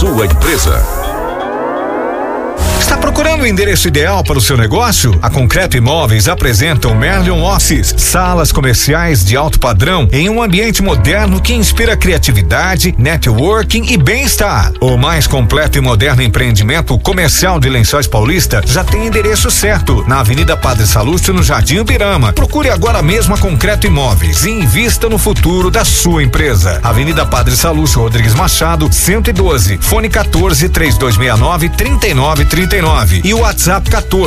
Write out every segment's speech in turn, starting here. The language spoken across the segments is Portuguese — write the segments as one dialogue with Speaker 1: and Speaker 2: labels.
Speaker 1: sua empresa.
Speaker 2: Está procurando o endereço ideal para o seu negócio? A Concreto Imóveis apresenta o Merlion Office, salas comerciais de alto padrão em um ambiente moderno que inspira criatividade, networking e bem-estar. O mais completo e moderno empreendimento comercial de Lençóis Paulista já tem endereço certo, na Avenida Padre Salúcio, no Jardim Ubirama. Procure agora mesmo a Concreto Imóveis e invista no futuro da sua empresa. Avenida Padre Salúcio Rodrigues Machado, 112, fone 14-3269-3939 e o WhatsApp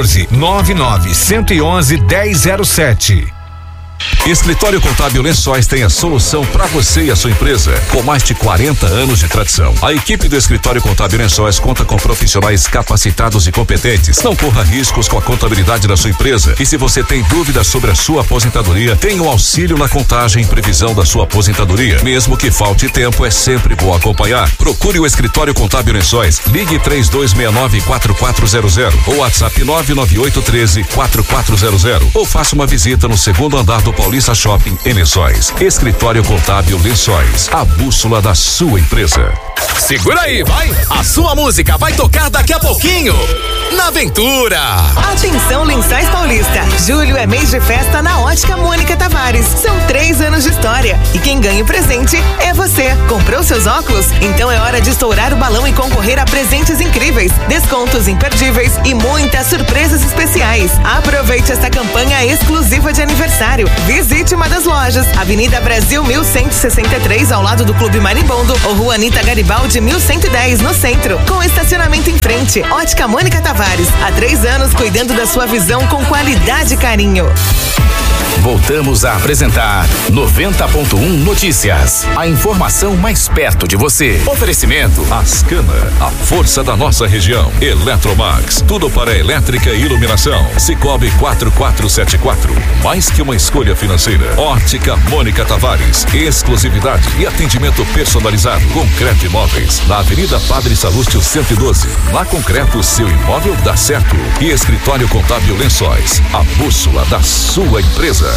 Speaker 2: 14-99-111-1007.
Speaker 1: Escritório Contábil Lençóis tem a solução para você e a sua empresa. Com mais de 40 anos de tradição, a equipe do Escritório Contábil Lençóis conta com profissionais capacitados e competentes. Não corra riscos com a contabilidade da sua empresa. E se você tem dúvidas sobre a sua aposentadoria, tem um auxílio na contagem e previsão da sua aposentadoria. Mesmo que falte tempo, é sempre bom acompanhar. Procure o Escritório Contábil Lençóis. Ligue 3269-4400 ou WhatsApp 99813-4400 ou faça uma visita no segundo andar do Paulista Shopping em Lençóis. Escritório Contábil Lençóis, a bússola da sua empresa.
Speaker 3: Segura aí, vai! A sua música vai tocar daqui a pouquinho na Aventura.
Speaker 4: Atenção, Lençóis Paulista. Julho é mês de festa na Ótica Mônica Tavares. São 3 anos de história e quem ganha o presente é você. Comprou seus óculos? Então é hora de estourar o balão e concorrer a presentes incríveis, descontos imperdíveis e muitas surpresas especiais. Aproveite esta campanha exclusiva de aniversário. Visite uma das lojas, Avenida Brasil 1163, ao lado do Clube Marimbondo, ou Rua Anita Garibaldi 1110, no centro, com estacionamento em frente. Ótica Mônica Tavares, há 3 anos cuidando da sua visão com qualidade e carinho.
Speaker 3: Voltamos a apresentar 90.1 Notícias. A informação mais perto de você. Oferecimento
Speaker 1: Ascana, a força da nossa região. Eletromax, tudo para elétrica e iluminação. Cicobi 4474, mais que uma escolha financeira. Ótica Mônica Tavares, exclusividade e atendimento personalizado. Concreto Imóveis, na Avenida Padre Salúcio 112. Na Concreto, seu imóvel dá certo. E Escritório Contábil Lençóis, a bússola da sua empresa.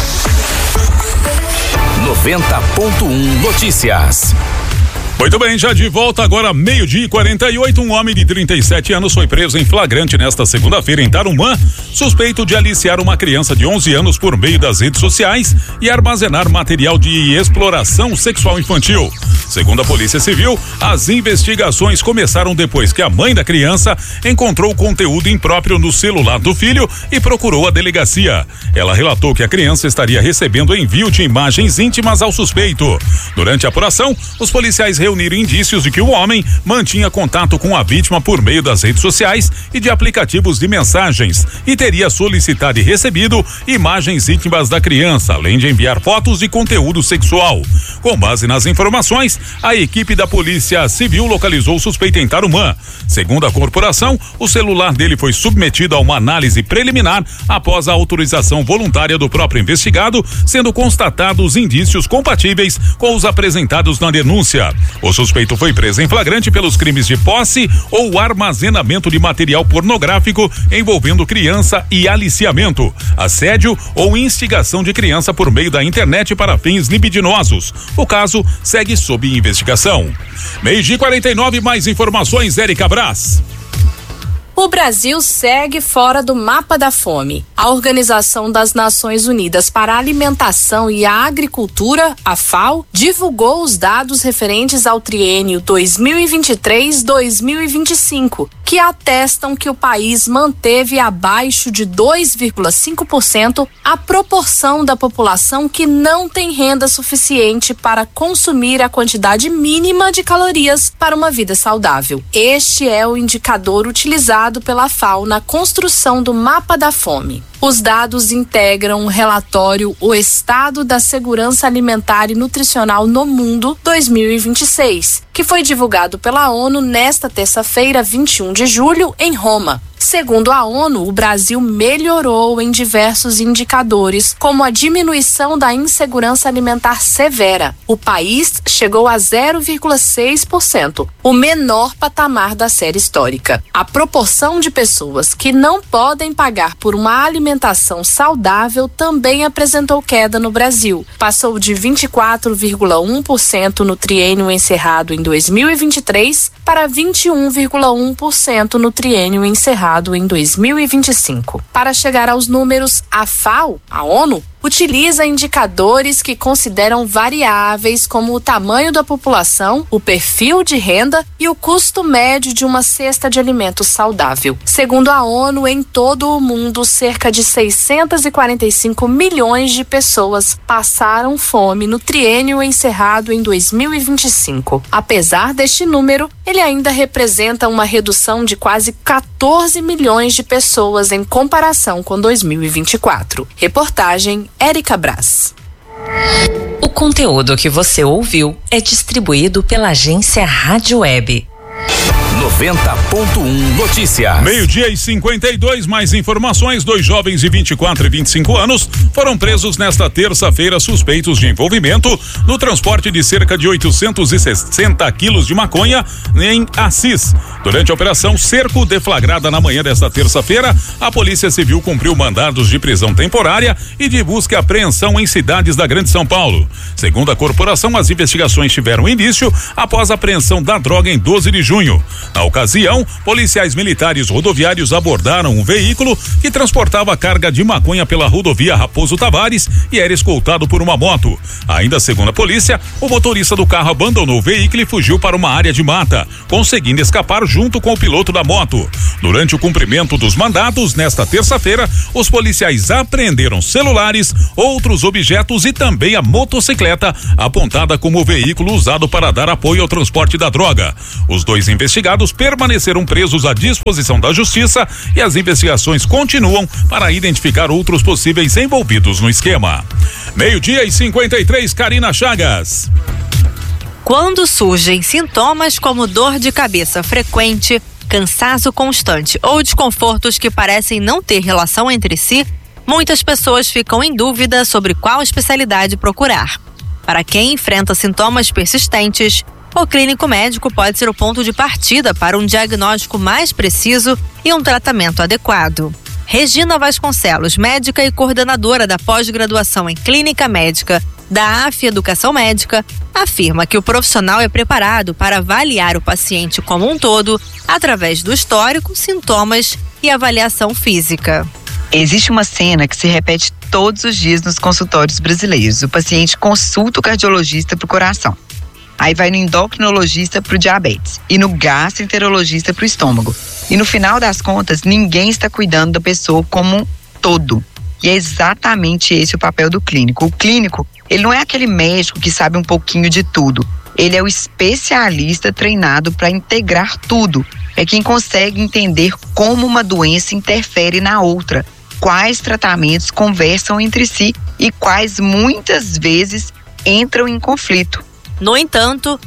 Speaker 3: 90.1 Notícias.
Speaker 5: Muito bem, já de volta agora, 12:48, um homem de 37 anos foi preso em flagrante nesta segunda-feira em Tarumã, suspeito de aliciar uma criança de 11 anos por meio das redes sociais e armazenar material de exploração sexual infantil. Segundo a Polícia Civil, as investigações começaram depois que a mãe da criança encontrou conteúdo impróprio no celular do filho e procurou a delegacia. Ela relatou que a criança estaria recebendo envio de imagens íntimas ao suspeito. Durante a apuração, os policiais reuniram indícios de que o homem mantinha contato com a vítima por meio das redes sociais e de aplicativos de mensagens e teria solicitado e recebido imagens íntimas da criança, além de enviar fotos de conteúdo sexual. Com base nas informações, a equipe da Polícia Civil localizou o suspeito em Tarumã. Segundo a corporação, o celular dele foi submetido a uma análise preliminar após a autorização voluntária do próprio investigado, sendo constatados indícios compatíveis com os apresentados na denúncia. O suspeito foi preso em flagrante pelos crimes de posse ou armazenamento de material pornográfico envolvendo criança e aliciamento, assédio ou instigação de criança por meio da internet para fins libidinosos. O caso segue sob investigação. 12:49, mais informações, Érica Brás.
Speaker 6: O Brasil segue fora do mapa da fome. A Organização das Nações Unidas para a Alimentação e a Agricultura, a FAO, divulgou os dados referentes ao triênio 2023-2025, que atestam que o país manteve abaixo de 2,5% a proporção da população que não tem renda suficiente para consumir a quantidade mínima de calorias para uma vida saudável. Este é o indicador utilizado pela FAO na construção do mapa da fome. Os dados integram o relatório O Estado da Segurança Alimentar e Nutricional no Mundo 2026, que foi divulgado pela ONU nesta terça-feira, 21 de julho, em Roma. Segundo a ONU, o Brasil melhorou em diversos indicadores, como a diminuição da insegurança alimentar severa. O país chegou a 0,6%, o menor patamar da série histórica. A proporção de pessoas que não podem pagar por uma alimentação saudável também apresentou queda no Brasil. Passou de 24,1% no triênio encerrado em 2023 para 21,1% no triênio encerrado em 2025. Para chegar aos números, a FAO, a ONU, utiliza indicadores que consideram variáveis como o tamanho da população, o perfil de renda e o custo médio de uma cesta de alimentos saudável. Segundo a ONU, em todo o mundo, cerca de 645 milhões de pessoas passaram fome no triênio encerrado em 2025. Apesar deste número, ele ainda representa uma redução de quase 14 milhões de pessoas em comparação com 2024. Reportagem Érica Braz.
Speaker 7: O conteúdo que você ouviu é distribuído pela agência Rádio Web.
Speaker 3: 90.1 Notícias.
Speaker 5: 12:52, mais informações. 2 jovens de 24 e 25 anos foram presos nesta terça-feira suspeitos de envolvimento no transporte de cerca de 860 quilos de maconha em Assis. Durante a operação Cerco, deflagrada na manhã desta terça-feira, a Polícia Civil cumpriu mandados de prisão temporária e de busca e apreensão em cidades da Grande São Paulo. Segundo a corporação, as investigações tiveram início após a apreensão da droga em 12 de junho. Na ocasião, policiais militares rodoviários abordaram um veículo que transportava carga de maconha pela rodovia Raposo Tavares e era escoltado por uma moto. Ainda segundo a polícia, o motorista do carro abandonou o veículo e fugiu para uma área de mata, conseguindo escapar junto com o piloto da moto. Durante o cumprimento dos mandados, nesta terça-feira, os policiais apreenderam celulares, outros objetos e também a motocicleta, apontada como o veículo usado para dar apoio ao transporte da droga. Os dois investigados permaneceram presos à disposição da Justiça e as investigações continuam para identificar outros possíveis envolvidos no esquema. 12:53, Karina Chagas.
Speaker 8: Quando surgem sintomas como dor de cabeça frequente, cansaço constante ou desconfortos que parecem não ter relação entre si, muitas pessoas ficam em dúvida sobre qual especialidade procurar. Para quem enfrenta sintomas persistentes, o clínico médico pode ser o ponto de partida para um diagnóstico mais preciso e um tratamento adequado. Regina Vasconcelos, médica e coordenadora da pós-graduação em Clínica Médica da AF Educação Médica, afirma que o profissional é preparado para avaliar o paciente como um todo através do histórico, sintomas e avaliação física.
Speaker 9: Existe uma cena que se repete todos os dias nos consultórios brasileiros. O paciente consulta o cardiologista para o coração. Aí vai no endocrinologista para o diabetes e no gastroenterologista para o estômago. E no final das contas, ninguém está cuidando da pessoa como um todo. E é exatamente esse o papel do clínico. O clínico, ele não é aquele médico que sabe um pouquinho de tudo. Ele é o especialista treinado para integrar tudo. É quem consegue entender como uma doença interfere na outra, quais tratamentos conversam entre si e quais muitas vezes entram em conflito.
Speaker 8: No entanto,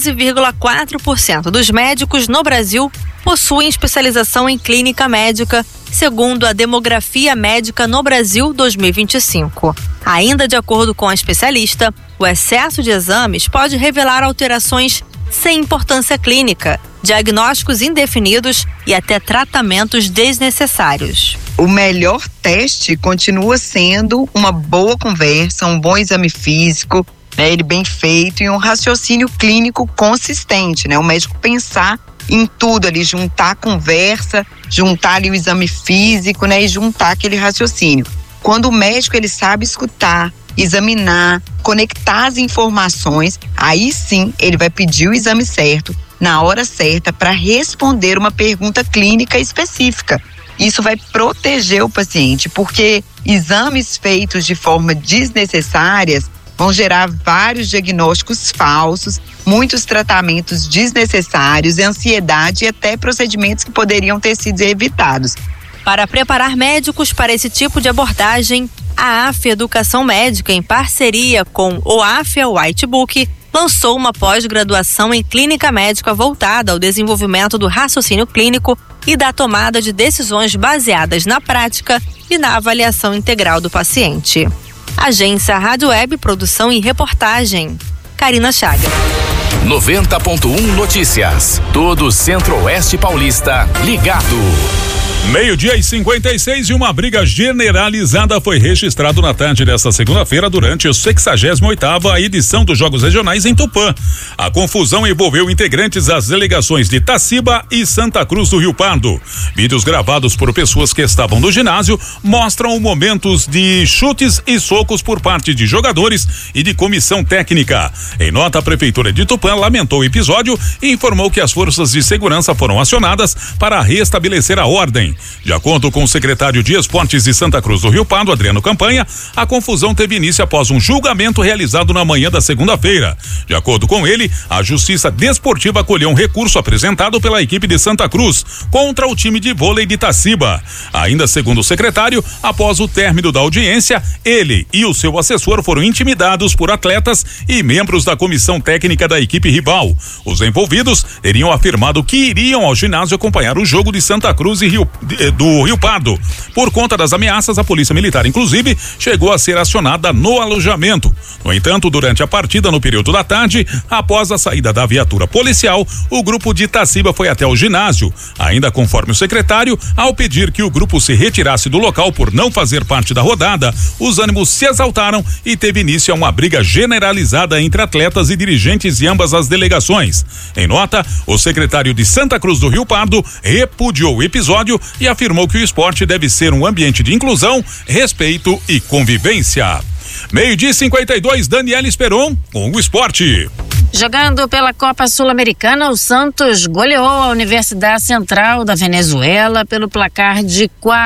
Speaker 8: 12,4% dos médicos no Brasil possuem especialização em clínica médica, segundo a Demografia Médica no Brasil 2025. Ainda de acordo com a especialista, o excesso de exames pode revelar alterações sem importância clínica, diagnósticos indefinidos e até tratamentos desnecessários.
Speaker 9: O melhor teste continua sendo uma boa conversa, um bom exame físico, ele bem feito e um raciocínio clínico consistente, o médico pensar em tudo ali, juntar a conversa, juntar ali o exame físico, e juntar aquele raciocínio. Quando o médico ele sabe escutar, examinar, conectar as informações, aí sim ele vai pedir o exame certo, na hora certa, para responder uma pergunta clínica específica. Isso vai proteger o paciente, porque exames feitos de forma desnecessárias vão gerar vários diagnósticos falsos, muitos tratamentos desnecessários, ansiedade e até procedimentos que poderiam ter sido evitados.
Speaker 8: Para preparar médicos para esse tipo de abordagem, a AF Educação Médica, em parceria com o AF Whitebook, lançou uma pós-graduação em clínica médica voltada ao desenvolvimento do raciocínio clínico e da tomada de decisões baseadas na prática e na avaliação integral do paciente. Agência Rádio Web, produção e reportagem. Karina Chaga.
Speaker 3: 90.1 Notícias. Todo o Centro-Oeste Paulista ligado.
Speaker 5: 12:56 e uma briga generalizada foi registrado na tarde desta segunda-feira durante a 68ª edição dos Jogos Regionais em Tupã. A confusão envolveu integrantes das delegações de Taciba e Santa Cruz do Rio Pardo. Vídeos gravados por pessoas que estavam no ginásio mostram momentos de chutes e socos por parte de jogadores e de comissão técnica. Em nota, a Prefeitura de Tupã lamentou o episódio e informou que as forças de segurança foram acionadas para restabelecer a ordem. De acordo com o secretário de Esportes de Santa Cruz do Rio Pardo, Adriano Campanha, a confusão teve início após um julgamento realizado na manhã da segunda-feira. De acordo com ele, a Justiça Desportiva acolheu um recurso apresentado pela equipe de Santa Cruz contra o time de vôlei de Taciba. Ainda segundo o secretário, após o término da audiência, ele e o seu assessor foram intimidados por atletas e membros da comissão técnica da equipe rival. Os envolvidos teriam afirmado que iriam ao ginásio acompanhar o jogo de Santa Cruz e do Rio Pardo. Por conta das ameaças, a Polícia Militar, inclusive, chegou a ser acionada no alojamento. No entanto, durante a partida, no período da tarde, após a saída da viatura policial, o grupo de Taciba foi até o ginásio. Ainda conforme o secretário, ao pedir que o grupo se retirasse do local por não fazer parte da rodada, os ânimos se exaltaram e teve início a uma briga generalizada entre atletas e dirigentes de ambas as delegações. Em nota, o secretário de Santa Cruz do Rio Pardo repudiou o episódio e afirmou que o esporte deve ser um ambiente de inclusão, respeito e convivência. 12:52, Daniela Esperon com o esporte.
Speaker 10: Jogando pela Copa Sul-Americana, o Santos goleou a Universidade Central da Venezuela pelo placar de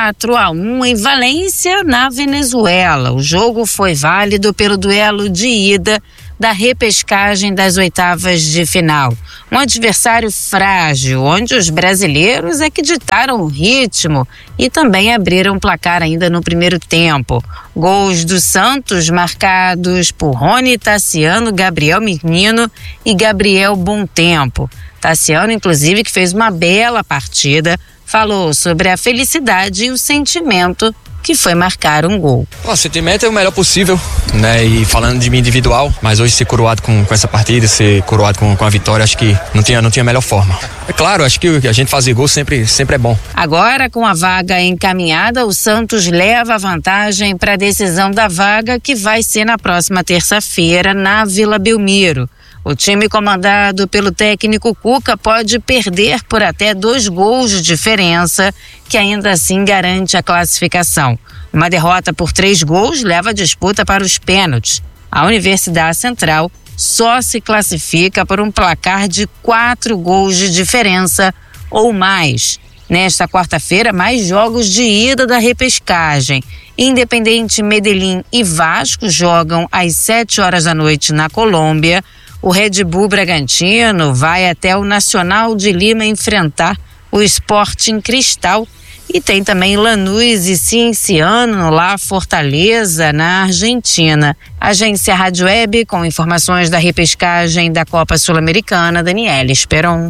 Speaker 10: 4-1 em Valência, na Venezuela. O jogo foi válido pelo duelo de ida da repescagem das oitavas de final. Um adversário frágil, onde os brasileiros é que ditaram o ritmo e também abriram o placar ainda no primeiro tempo. Gols do Santos marcados por Rony Tassiano, Gabriel Menino e Gabriel Bom Tempo. Tassiano, inclusive, que fez uma bela partida, falou sobre a felicidade e o sentimento que foi marcar um gol.
Speaker 11: O sentimento é o melhor possível, né? E falando de mim individual, mas hoje ser coroado com essa partida, ser coroado com a vitória, acho que não tinha melhor forma. É claro, acho que a gente fazer gol sempre é bom.
Speaker 10: Agora, com a vaga encaminhada, o Santos leva a vantagem para a decisão da vaga, que vai ser na próxima terça-feira na Vila Belmiro. O time comandado pelo técnico Cuca pode perder por até 2 gols de diferença, que ainda assim garante a classificação. Uma derrota por 3 gols leva a disputa para os pênaltis. A Universidade Central só se classifica por um placar de 4 gols de diferença ou mais. Nesta quarta-feira, mais jogos de ida da repescagem. Independente Medellín e Vasco jogam às 7h na Colômbia. O Red Bull Bragantino vai até o Nacional de Lima enfrentar o Sporting Cristal. E tem também Lanús e Cienciano lá Fortaleza, na Argentina. Agência Rádio Web, com informações da repescagem da Copa Sul-Americana, Daniela Esperon.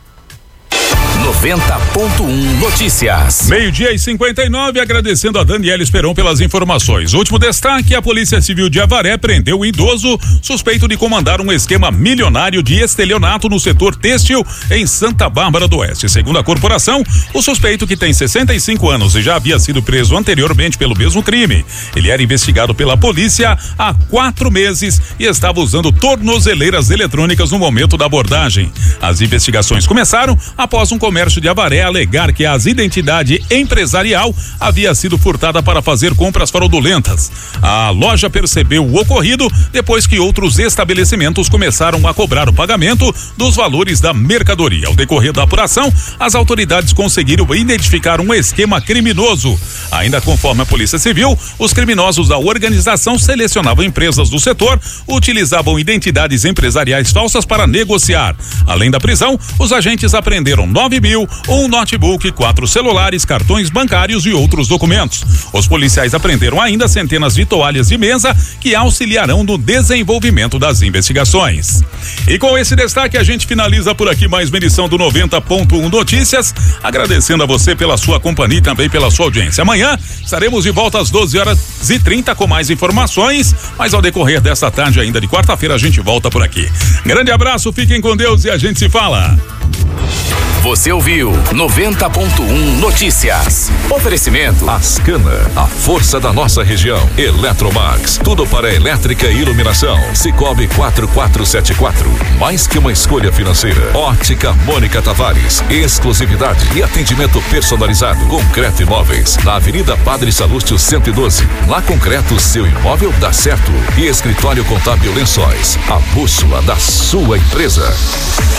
Speaker 3: 90.1 Notícias.
Speaker 5: 12:59, agradecendo a Daniela Esperon pelas informações. Último destaque: a Polícia Civil de Avaré prendeu um idoso suspeito de comandar um esquema milionário de estelionato no setor têxtil em Santa Bárbara do Oeste. Segundo a corporação, o suspeito, que tem 65 anos e já havia sido preso anteriormente pelo mesmo crime. Ele era investigado pela polícia há 4 meses e estava usando tornozeleiras eletrônicas no momento da abordagem. As investigações começaram após um comércio de Avaré alegar que a identidade empresarial havia sido furtada para fazer compras fraudulentas. A loja percebeu o ocorrido depois que outros estabelecimentos começaram a cobrar o pagamento dos valores da mercadoria. Ao decorrer da apuração, as autoridades conseguiram identificar um esquema criminoso. Ainda conforme a Polícia Civil, os criminosos da organização selecionavam empresas do setor, utilizavam identidades empresariais falsas para negociar. Além da prisão, os agentes apreenderam 9 mil, um notebook, 4 celulares, cartões bancários e outros documentos. Os policiais apreenderam ainda centenas de toalhas de mesa que auxiliarão no desenvolvimento das investigações. E com esse destaque a gente finaliza por aqui mais uma edição do 90.1 Notícias, agradecendo a você pela sua companhia e também pela sua audiência. Amanhã estaremos de volta às 12h30 com mais informações, mas ao decorrer desta tarde ainda de quarta-feira a gente volta por aqui. Grande abraço, fiquem com Deus e a gente se fala.
Speaker 3: Você ouviu 90.1 Notícias. Oferecimento
Speaker 1: Ascana, a força da nossa região. Eletromax, tudo para elétrica e iluminação. Cicobi 4474, mais que uma escolha financeira. Ótica Mônica Tavares, exclusividade e atendimento personalizado. Concreto Imóveis, na Avenida Padre Salúcio 112. Na Concreto, seu imóvel dá certo. E Escritório Contábil Lençóis, a bússola da sua empresa.